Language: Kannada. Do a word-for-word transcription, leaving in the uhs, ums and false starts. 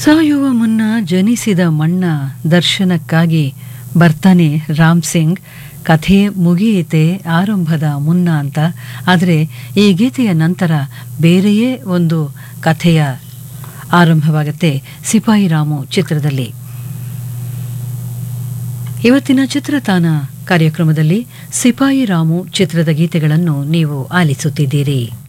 ಸಾಯುವ ಮುನ್ನ ಜನಿಸಿದ ಮಣ್ಣ ದರ್ಶನಕ್ಕಾಗಿ ಬರ್ತಾನೆ ರಾಮ್ ಸಿಂಗ್. ಕಥೆ ಮುಗಿಯಿತೆ ಆರಂಭದ ಮುನ್ನ ಅಂತ. ಆದರೆ ಈ ಗೀತೆಯ ನಂತರ ಬೇರೆಯೇ ಒಂದು ಕಥೆಯ ಆರಂಭವಾಗುತ್ತೆ ಸಿಪಾಯಿ ರಾಮು ಚಿತ್ರದಲ್ಲಿ. ಇವತ್ತಿನ ಚಿತ್ರತಾನ ಕಾರ್ಯಕ್ರಮದಲ್ಲಿ ಸಿಪಾಯಿ ರಾಮು ಚಿತ್ರದ ಗೀತೆಗಳನ್ನು ನೀವು ಆಲಿಸುತ್ತಿದ್ದೀರಿ.